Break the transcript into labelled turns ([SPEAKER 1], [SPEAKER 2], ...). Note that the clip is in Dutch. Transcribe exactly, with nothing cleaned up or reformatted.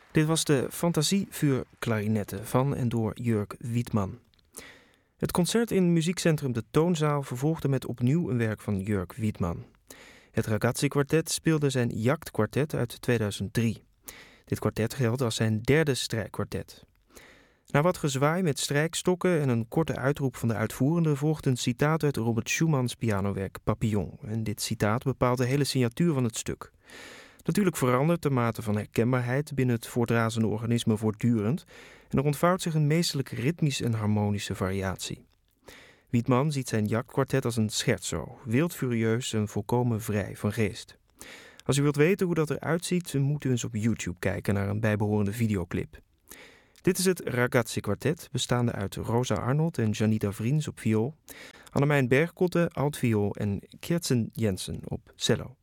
[SPEAKER 1] Dit was de Fantasie für klarinetten van en door Jörg Wiedmann. Het concert in muziekcentrum De Toonzaal vervolgde met opnieuw een werk van Jörg Wiedmann. Het Ragazzi Quartet speelde zijn Jagd-kwartet uit tweeduizend drie. Dit kwartet geldt als zijn derde strijkkwartet. Na wat gezwaai met strijkstokken en een korte uitroep van de uitvoerende volgt een citaat uit Robert Schumans pianowerk Papillon. En dit citaat bepaalt de hele signatuur van het stuk. Natuurlijk verandert de mate van herkenbaarheid binnen het voortrazende organisme voortdurend en er ontvouwt zich een meestelijk ritmisch en harmonische variatie. Wiedmann ziet zijn Jagd-kwartet als een scherzo, wild furieus en volkomen vrij van geest. Als u wilt weten hoe dat eruit ziet, moet u eens op YouTube kijken naar een bijbehorende videoclip. Dit is het Ragazzi Quartet, bestaande uit Rosa Arnold en Janita Vriens op viool, Annemijn Bergkotte, altviool en Kjertsen Jensen op cello.